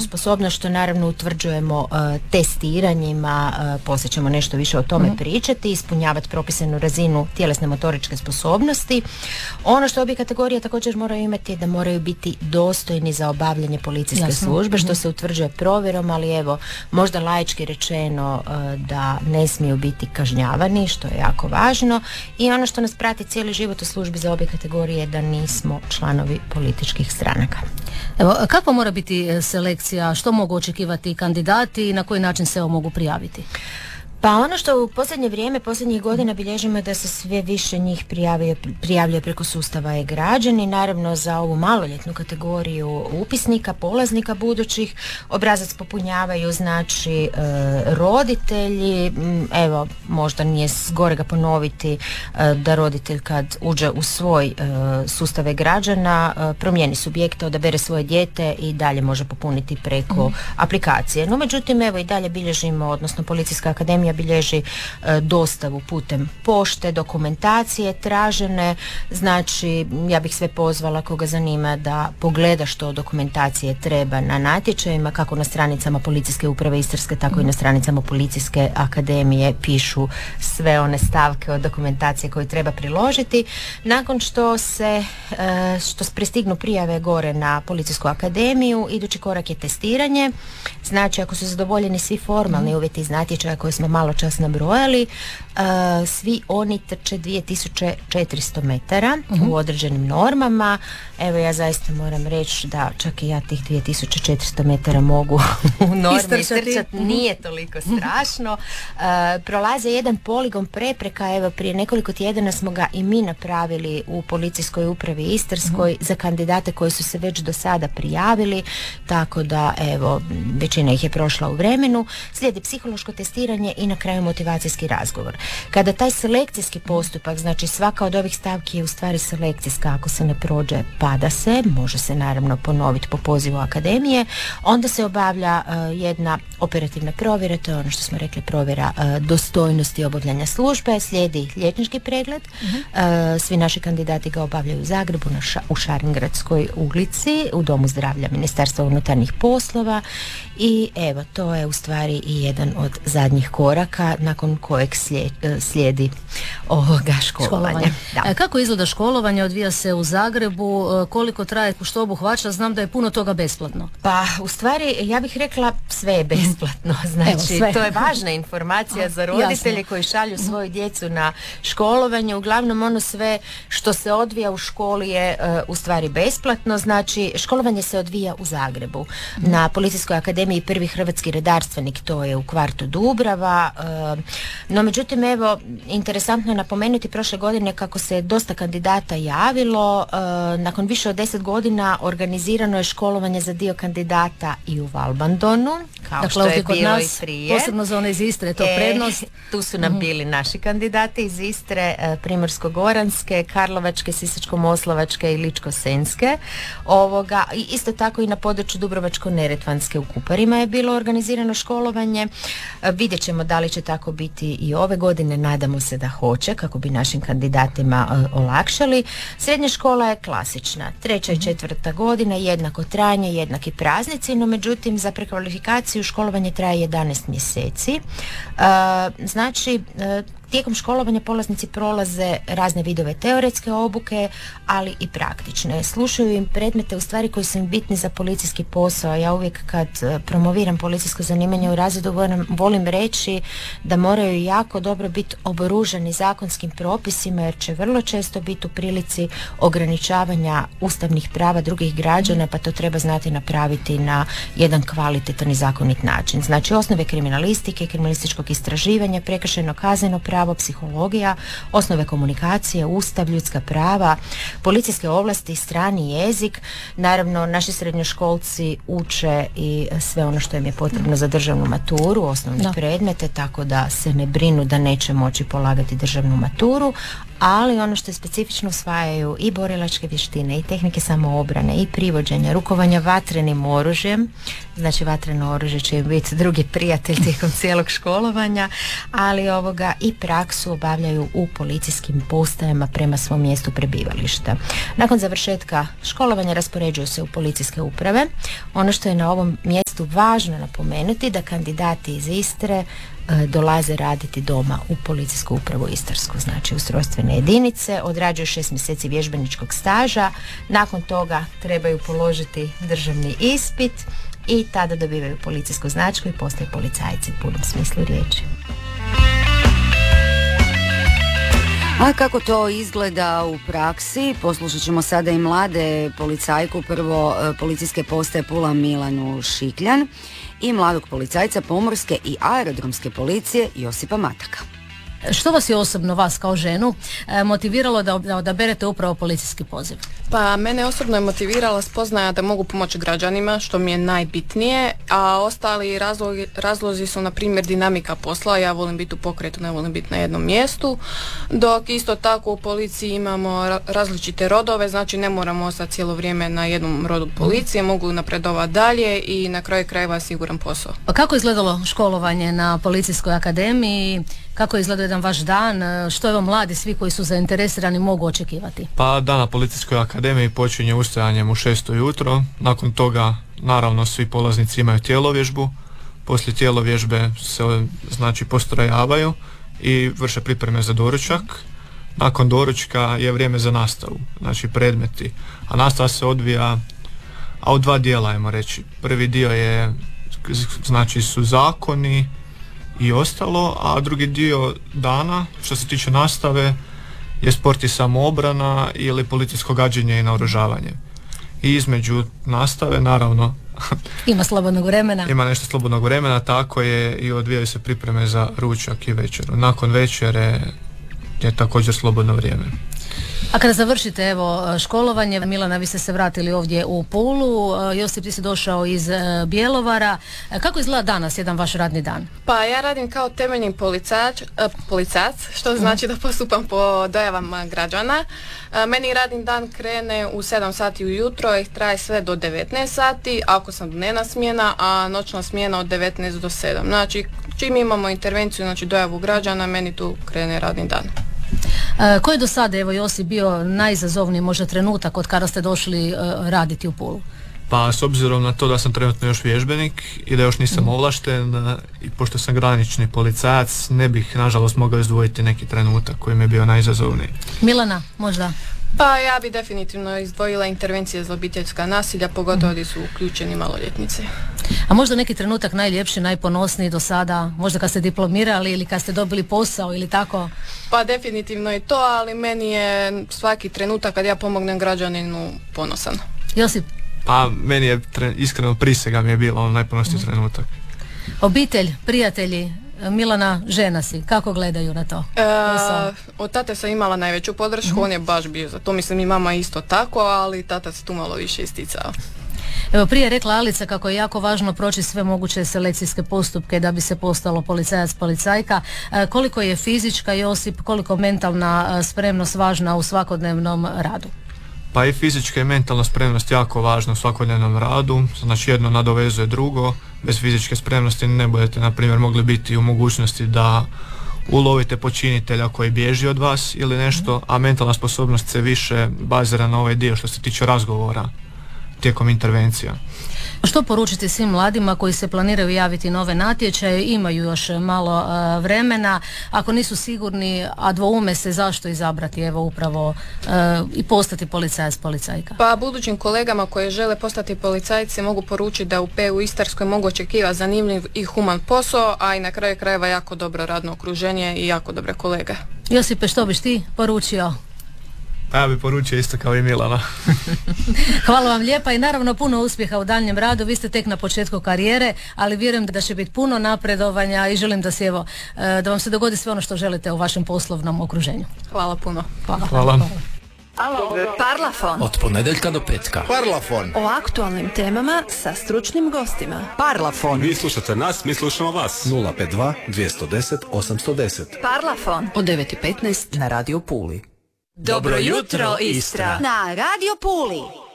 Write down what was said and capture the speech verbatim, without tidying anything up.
sposobnost, što naravno utvrđujemo uh, testiranjima, uh, poslije ćemo nešto više o tome mm-hmm. pričati, ispunjavati propisanu razinu tjelesne motoričke sposobnosti. Ono što obje kategorije također moraju imati je da moraju biti dostojni za obavljanje policijske Jasno. službe, što mm-hmm. se utvrđuje provjerom, ali evo, možda laički rečeno uh, da ne smiju biti kažnjavani, što je jako važno, i ono što nas prati cijeli život u službi za obje kategorije je da nismo članovi političkih stranaka. Evo, kakva mora biti selekcija, što mogu očekivati kandidati i na koji način se mogu prijaviti? Pa ono što u posljednje vrijeme, posljednjih godina bilježimo je da se sve više njih prijavljuje, prijavljuje preko sustava e-građani. Naravno za ovu maloljetnu kategoriju upisnika, polaznika budućih, obrazac popunjavaju znači e, roditelji. Evo, možda nije zgorega ponoviti e, da roditelj kad uđe u svoj e, sustav e-građana e, promijeni subjekta, odabere svoje dijete i dalje može popuniti preko mm. aplikacije. No međutim, evo i dalje bilježimo, odnosno Policijska akademija bilježi e, dostavu putem pošte, dokumentacije tražene, znači ja bih sve pozvala koga zanima da pogleda što dokumentacije treba na natječajima, kako na stranicama Policijske uprave Istarske, tako i na stranicama Policijske akademije pišu sve one stavke od dokumentacije koju treba priložiti. Nakon što se e, što pristignu prijave gore na Policijsku akademiju, idući korak je testiranje. Znači ako su zadovoljeni svi formalni uvjeti iz natječaja koje smo malo čas nabrojali, uh, svi oni trče dvije tisuće četiristo metara uh-huh. u određenim normama. Evo ja zaista moram reći da čak i ja tih dvije tisuće četiristo metara mogu u normi istrčati, nije toliko strašno. Uh, prolaze jedan poligon prepreka, evo prije nekoliko tjedana smo ga i mi napravili u Policijskoj upravi Istarskoj uh-huh. za kandidate koji su se već do sada prijavili, tako da evo većina ih je prošla u vremenu. Slijedi psihološko testiranje i na kraju motivacijski razgovor. Kada taj selekcijski postupak, znači svaka od ovih stavki je u stvari selekcijska, ako se ne prođe pada se, može se naravno ponoviti po pozivu akademije, onda se obavlja uh, jedna operativna provjera, to je ono što smo rekli, provjera uh, dostojnosti obavljanja službe, slijedi liječnički pregled, uh-huh. uh, svi naši kandidati ga obavljaju u Zagrebu na ša, u Šarengradskoj ulici, u Domu zdravlja Ministarstva unutarnjih poslova, i evo to je u stvari i jedan od zadnjih koraka nakon kojeg slijedi, slijedi ovoga školovanja. školovanje. Da. Kako izgleda školovanje? Odvija se u Zagrebu, koliko traje, što obuhvaća? Znam da je puno toga besplatno. Pa u stvari ja bih rekla sve je besplatno, znači Evo, to je važna informacija za roditelje Jasno. koji šalju svoju djecu na školovanje. Uglavnom ono sve što se odvija u školi je uh, u stvari besplatno, znači školovanje se odvija u Zagrebu mm. na Policijskoj akademiji Prvi hrvatski redarstvenik, to je u kvartu Dubrava. Uh, no međutim evo interesantno je napomenuti prošle godine kako se dosta kandidata javilo, uh, nakon više od deset godina organizirano je školovanje za dio kandidata i u Valbandonu, kao dakle, što je bilo nas, i prije. Posebno za one iz Istre, je to e, prednost. Tu su nam mm-hmm. bili naši kandidati iz Istre, uh, Primorsko-goranske, Karlovačke, Sisačko-moslavačke i Ličko-senjske. Ovoga, i isto tako i na području Dubrovačko-neretvanske u Kuparima je bilo organizirano školovanje. Uh, vidjet ćemo da li će tako biti i ove godine, nadamo se da hoće, kako bi našim kandidatima uh, olakšali. Srednja škola je klasična, treća i četvrta godina, jednako trajanje, jednaki praznici, no međutim za prekvalifikaciju školovanje traje jedanaest mjeseci. Uh, znači uh, tijekom školovanja polaznici prolaze razne vidove teoretske obuke, ali i praktične. Slušaju im predmete u stvari koji su im bitni za policijski posao. Ja uvijek kad promoviram policijsko zanimanje u razredu volim, volim reći da moraju jako dobro biti oboružani zakonskim propisima, jer će vrlo često biti u prilici ograničavanja ustavnih prava drugih građana, pa to treba znati napraviti na jedan kvalitetan i zakonit način. Znači osnove kriminalistike, kriminalističkog istraživanja, prekršajno kazneno pravo, psihologija, osnove komunikacije, ustav, ljudska prava, policijske ovlasti, strani jezik. Naravno, naši srednjoškolci uče i sve ono što im je potrebno za državnu maturu, osnovne da. predmete, tako da se ne brinu da neće moći polagati državnu maturu, ali ono što je specifično usvajaju i borilačke vještine, i tehnike samoobrane, i privođenja, rukovanja vatrenim oružjem, znači vatreno oružje će im biti drugi prijatelj tijekom cijelog školovanja, ali ovoga i praksu obavljaju u policijskim postajama prema svom mjestu prebivališta. Nakon završetka školovanja raspoređuju se u policijske uprave. Ono što je na ovom mjestu kontekstu važno napomenuti da kandidati iz Istre e, dolaze raditi doma u policijsku upravu Istarsku, znači ustrojstvene jedinice, odrađuju šest mjeseci vježbeničkog staža, nakon toga trebaju položiti državni ispit i tada dobivaju policijsku značku i postaju policajci u punom smislu riječi. A kako to izgleda u praksi, poslušat ćemo sada i mlade policajku, prvo policijske postaje Pula Milanu Šikljan i mladog policajca pomorske i aerodromske policije Josipa Mataka. Što vas je osobno, vas kao ženu, motiviralo da odaberete upravo policijski poziv? Pa mene osobno je motivirala spoznaja da mogu pomoći građanima, što mi je najbitnije, a ostali razlozi, razlozi su na primjer dinamika posla. Ja volim biti u pokretu, ne volim biti na jednom mjestu, dok isto tako u policiji imamo različite rodove, znači ne moramo ostati cijelo vrijeme na jednom rodu policije, mogu napredovati dalje i na kraju krajeva siguran posao. Pa kako je izgledalo školovanje na Policijskoj akademiji? Kako je izgledao jedan vaš dan? Što evo mladi, svi koji su zainteresirani, mogu očekivati? Pa dan na Policijskoj akademiji počinje ustajanjem u šest ujutro. Nakon toga naravno svi polaznici imaju tjelovježbu. Poslije tjelovježbe se znači postrojavaju i vrše pripreme za doručak. Nakon doručka je vrijeme za nastavu, znači predmeti. A nastava se odvija a u dva dijela, ajmo reći. Prvi dio je znači su zakoni i ostalo, a drugi dio dana što se tiče nastave je sport i samoobrana ili policijsko gađenje i naoružavanje. I između nastave naravno ima slobodnog vremena. Ima nešto slobodnog vremena, tako je, i odvijaju se pripreme za ručak i večeru. Nakon večere je također slobodno vrijeme. A kada završite evo školovanje, Milana, vi ste se vratili ovdje u Pulu, Josip, ti si došao iz Bjelovara. Kako izgleda danas jedan vaš radni dan? Pa ja radim kao temeljni policač, eh, policac, što znači da postupam po dojavama građana. Eh, meni radni dan krene u sedam sati ujutro i traje sve do devetnaest sati, ako sam dnevna smjena, a noćna smjena od devetnaest do sedam. Znači, čim imamo intervenciju, znači dojavu građana, meni tu krene radni dan. E, koji je do sada, evo Josip, bio najizazovniji možda trenutak od kada ste došli e, raditi u Pulu? Pa s obzirom na to da sam trenutno još vježbenik i da još nisam ovlašten i pošto sam granični policajac, ne bih nažalost mogao izdvojiti neki trenutak koji mi je bio najizazovniji. Milana, možda? Pa ja bi definitivno izdvojila intervencije za obiteljska nasilja, pogotovo gdje su uključeni maloljetnici. A možda neki trenutak najljepši, najponosniji do sada, možda kad ste diplomirali ili kad ste dobili posao ili tako? Pa definitivno je to, ali meni je svaki trenutak kad ja pomognem građaninu ponosan. Josip? Pa meni je tre, iskreno prisega mi je bila on najponosniji mm. trenutak. Obitelj, prijatelji, Milana, žena si, kako gledaju na to? E, od tate sam imala najveću podršku, mm-hmm. on je baš bio za to, mislim i mama isto tako, ali tata se tu malo više isticao. Evo, prije je rekla Alica kako je jako važno proći sve moguće selekcijske postupke da bi se postalo policajac, policajka. E, koliko je fizička, Josip, koliko mentalna spremnost važna u svakodnevnom radu? Pa i fizička i mentalna spremnost jako važna u svakodnevnom radu, znači jedno nadovezuje drugo. Bez fizičke spremnosti ne budete, na primjer, mogli biti u mogućnosti da ulovite počinitelja koji bježi od vas ili nešto, a mentalna sposobnost se više bazira na ovaj dio što se tiče razgovora tijekom intervencija. Što poručiti svim mladima koji se planiraju javiti nove natječaje, imaju još malo uh, vremena, ako nisu sigurni, a dvoume se zašto izabrati evo upravo uh, i postati policajac, policajka? Pa budućim kolegama koji žele postati policajci mogu poručiti da u P U Istarskoj mogu očekivati zanimljiv i human posao, a i na kraju krajeva jako dobro radno okruženje i jako dobre kolege. Josipe, što biš ti poručio? Pa ja bih poručio isto kao i Milana. Hvala vam lijepa i naravno puno uspjeha u daljnjem radu. Vi ste tek na početku karijere, ali vjerujem da će biti puno napredovanja i želim da se evo, da vam se dogodi sve ono što želite u vašem poslovnom okruženju. Hvala puno. Hvala. Hvala. Alo, Parlafon. Od ponedjeljka do petka. Parlafon. O aktualnim temama sa stručnim gostima. Parlafon. Vi slušate nas, mi slušamo vas. nula pet dva dvjesto deset osamsto deset. Parlafon. Od devet i petnaest na Radio Puli. Dobro jutro, Istra. Na Radio Puli.